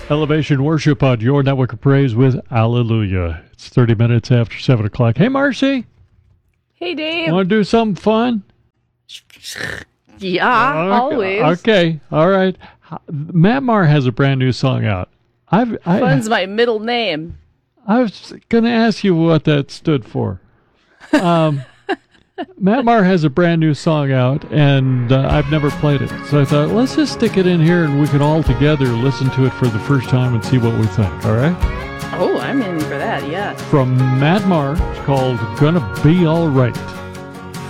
Elevation Worship on your network of praise with Alleluia. It's 30 minutes after 7 o'clock. Hey, Marcy. Hey, Dave. Want to do something fun? Yeah, always. Okay, all right. Matt Maher has a brand new song out. Fun's my middle name. I was going to ask you what that stood for. Matt Maher has a brand new song out, and I've never played it. So I thought, let's just stick it in here, and we can all together listen to it for the first time and see what we think, all right? Oh, I'm in for that, yes. From Matt Maher, it's called Gonna Be All Right.